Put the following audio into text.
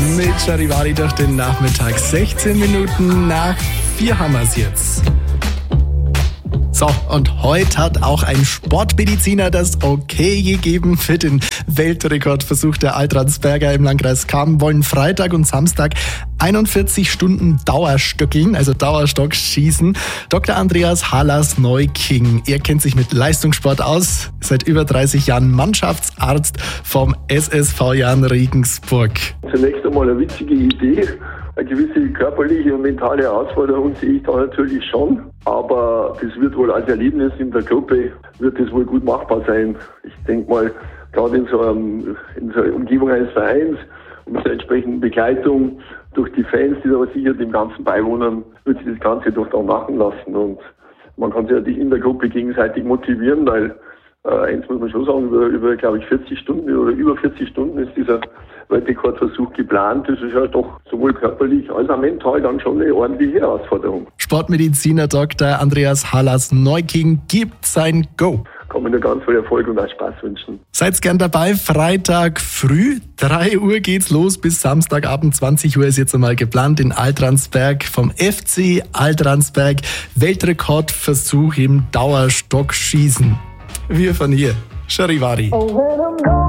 Mit Charivari durch den Nachmittag. 16 Minuten nach 4 haben wir es jetzt. So, und heute hat auch ein Sportmediziner das Okay gegeben für den Weltrekordversuch der Altransberger im Landkreis Cham. Wollen Freitag und Samstag 41 Stunden Dauerstöckeln, also Dauerstockschießen. Dr. Andreas Hallas-Neuking, er kennt sich mit Leistungssport aus, seit über 30 Jahren Mannschaftsarzt vom SSV Jan Regensburg. Zunächst einmal eine witzige Idee. Eine gewisse körperliche und mentale Herausforderung sehe ich da natürlich schon. Aber das wird wohl als Erlebnis in der Gruppe, wird das wohl gut machbar sein. Ich denke mal, gerade in so einer Umgebung eines Vereins und mit der entsprechenden Begleitung durch die Fans, die da sicher dem Ganzen beiwohnen, wird sich das Ganze doch auch machen lassen. Und man kann sich natürlich in der Gruppe gegenseitig motivieren, weil eins muss man schon sagen, über glaube ich 40 Stunden oder über 40 Stunden ist dieser Weltrekordversuch geplant. Das ist ja doch sowohl körperlich als auch mental dann schon eine ordentliche Herausforderung. Sportmediziner Dr. Andreas Hallas-Neuking gibt sein Go. Kann man nur ganz viel Erfolg und auch Spaß wünschen. Seid gern dabei, Freitag früh, 3 Uhr geht's los, bis Samstagabend 20 Uhr ist jetzt einmal geplant in Altransberg vom FC Altransberg. Weltrekordversuch im Dauerstockschießen. Wir von hier, Charivari.